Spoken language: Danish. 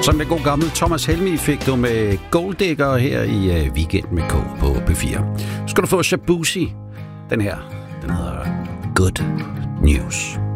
Som den gode gamle Thomas Helmig fik du med Gold Digger her i Weekend med K på P4. Så skal du få Shabuzi. Den her, den hedder Good News.